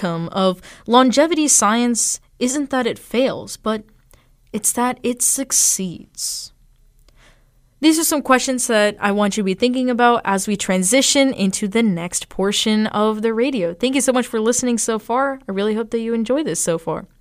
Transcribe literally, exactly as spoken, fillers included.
outcome of longevity science isn't that it fails, but it's that it succeeds. These are some questions that I want you to be thinking about as we transition into the next portion of the radio. Thank you so much for listening so far. I really hope that you enjoy this so far.